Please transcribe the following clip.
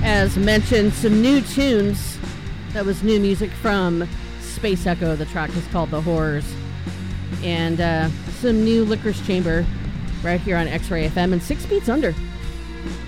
As mentioned, some new tunes. That was new music from Space Echo. The track is called The Horrors. And some new Licorice Chamber right here on X-Ray FM and 6 Beats Under.